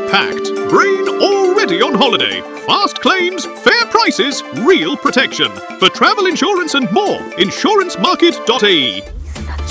packed, brain already on holiday. Fast claims, fair prices, real protection. For travel insurance and more, insurancemarket.ie.